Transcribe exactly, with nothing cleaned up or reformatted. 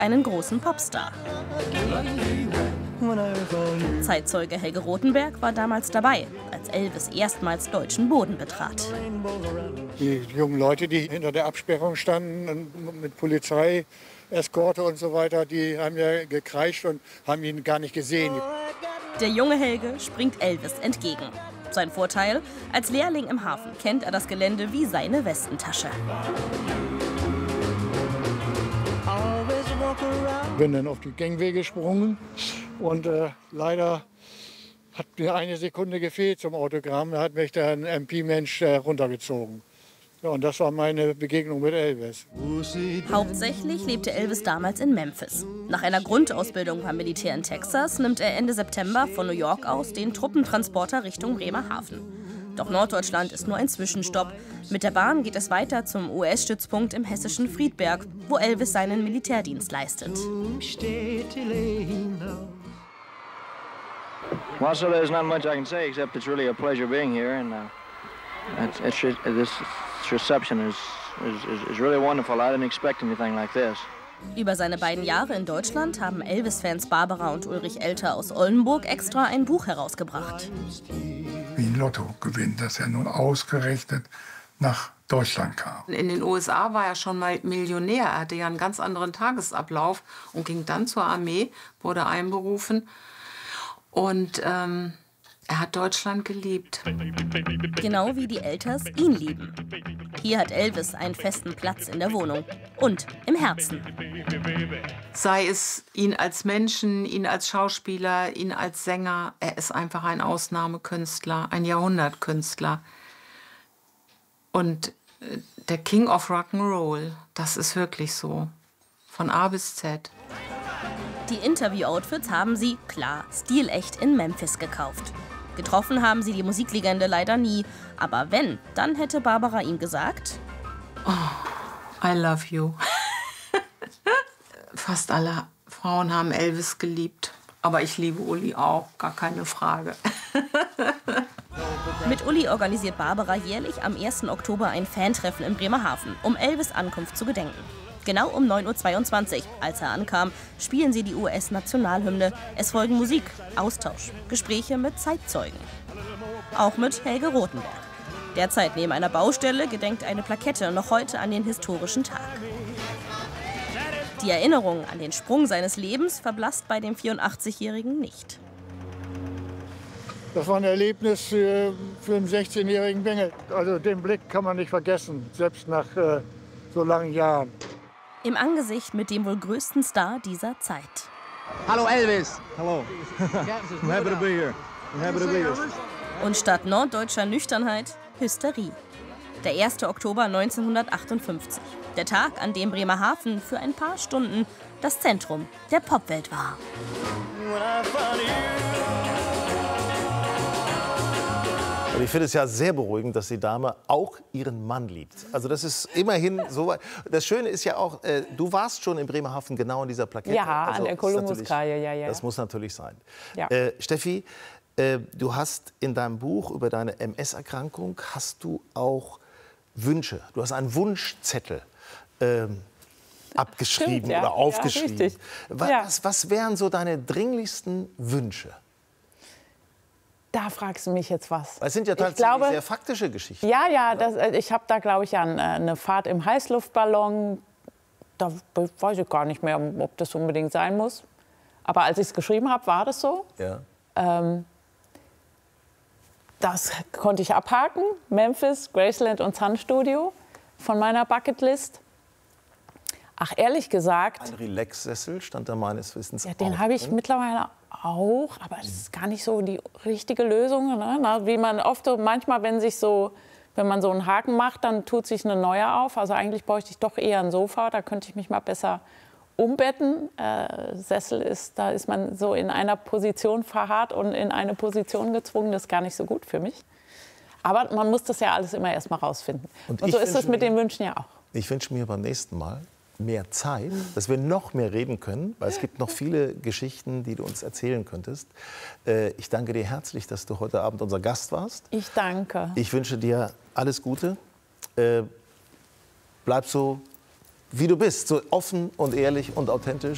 einen großen Popstar. Zeitzeuge Helge Rothenberg war damals dabei, als Elvis erstmals deutschen Boden betrat. Die jungen Leute, die hinter der Absperrung standen, mit Polizei, Eskorte und so weiter, die haben ja gekreischt und haben ihn gar nicht gesehen. Der junge Helge springt Elvis entgegen. Sein Vorteil: als Lehrling im Hafen kennt er das Gelände wie seine Westentasche. Bin dann auf die Gangwege gesprungen und äh, leider hat mir eine Sekunde gefehlt zum Autogramm. Da hat mich der M P-Mensch äh, runtergezogen. Ja, und das war meine Begegnung mit Elvis. Hauptsächlich lebte Elvis damals in Memphis. Nach einer Grundausbildung beim Militär in Texas nimmt er Ende September von New York aus den Truppentransporter Richtung Bremerhaven. Doch Norddeutschland ist nur ein Zwischenstopp. Mit der Bahn geht es weiter zum U S-Stützpunkt im hessischen Friedberg, wo Elvis seinen Militärdienst leistet. Well, so there's not much I can say except it's really a pleasure being here, and uh, it's, it's, this reception is, is, is really wonderful. I didn't expect anything like this. Über seine beiden Jahre in Deutschland haben Elvis-Fans Barbara und Ulrich Elter aus Oldenburg extra ein Buch herausgebracht. Wie ein Lottogewinn, dass er nun ausgerechnet nach Deutschland kam. In den U S A war er schon mal Millionär. Er hatte ja einen ganz anderen Tagesablauf und ging dann zur Armee, wurde einberufen. Und ähm, er hat Deutschland geliebt. Genau wie die Elters ihn lieben. Hier hat Elvis einen festen Platz in der Wohnung und im Herzen. Sei es ihn als Menschen, ihn als Schauspieler, ihn als Sänger. Er ist einfach ein Ausnahmekünstler, ein Jahrhundertkünstler. Und der King of Rock'n'Roll, das ist wirklich so. Von A bis Z. Die Interview-Outfits haben sie, klar, stilecht in Memphis gekauft. Getroffen haben sie die Musiklegende leider nie. Aber wenn, dann hätte Barbara ihm gesagt: Oh, I love you. Fast alle Frauen haben Elvis geliebt. Aber ich liebe Uli auch, gar keine Frage. Mit Uli organisiert Barbara jährlich am ersten Oktober ein Fantreffen in Bremerhaven, um Elvis' Ankunft zu gedenken. Genau um neun Uhr zweiundzwanzig, als er ankam, spielen sie die U S-Nationalhymne. Es folgen Musik, Austausch, Gespräche mit Zeitzeugen. Auch mit Helge Rothenberg. Derzeit neben einer Baustelle gedenkt eine Plakette noch heute an den historischen Tag. Die Erinnerung an den Sprung seines Lebens verblasst bei dem vierundachtzigjährigen nicht. Das war ein Erlebnis für, für einen sechzehnjährigen Bengel. Also den Blick kann man nicht vergessen, selbst nach äh, so langen Jahren. Im Angesicht mit dem wohl größten Star dieser Zeit. Hallo Elvis. Hallo. I'm happy to be here. I'm happy to be here. Und statt norddeutscher Nüchternheit Hysterie. Der erste Oktober neunzehnhundertachtundfünfzig. Der Tag, an dem Bremerhaven für ein paar Stunden das Zentrum der Popwelt war. Und ich finde es ja sehr beruhigend, dass die Dame auch ihren Mann liebt. Also das ist immerhin so weit. Das Schöne ist ja auch, äh, du warst schon in Bremerhaven genau in dieser Plakette. Ja, also an der Kolumbuskaje, ja, ja. Das muss natürlich sein. Ja. Äh, Steffi, äh, du hast in deinem Buch über deine M S-Erkrankung hast du auch Wünsche. Du hast einen Wunschzettel ähm, abgeschrieben. Stimmt, ja. Oder aufgeschrieben. Ja, richtig. Was, Ja. was wären so deine dringlichsten Wünsche? Da fragst du mich jetzt was. Das sind ja tatsächlich glaube, sehr faktische Geschichten. Ja, ja, das, ich habe da, glaube ich, an, eine Fahrt im Heißluftballon. Da weiß ich gar nicht mehr, ob das unbedingt sein muss. Aber als ich es geschrieben habe, war das so. Ja. Ähm, das konnte ich abhaken. Memphis, Graceland und Sun Studio von meiner Bucketlist. Ach, ehrlich gesagt... Ein Relax-Sessel stand da meines Wissens Ja, den auch habe ich drin. mittlerweile auch, aber das ist gar nicht so die richtige Lösung. Ne? Na, wie man oft so, manchmal, wenn sich so, wenn man so einen Haken macht, dann tut sich eine neue auf. Also eigentlich bräuchte ich doch eher ein Sofa, da könnte ich mich mal besser umbetten. Äh, Sessel ist, da ist man so in einer Position verharrt und in eine Position gezwungen. Das ist gar nicht so gut für mich. Aber man muss das ja alles immer erst mal rausfinden. Und Und, ich so ist es wünsche mit mir- den Wünschen ja auch. Ich wünsche mir beim nächsten Mal mehr Zeit, dass wir noch mehr reden können, weil es gibt noch viele Geschichten, die du uns erzählen könntest. Äh, ich danke dir herzlich, dass du heute Abend unser Gast warst. Ich danke. Ich wünsche dir alles Gute. Äh, bleib so, wie du bist, so offen und ehrlich und authentisch.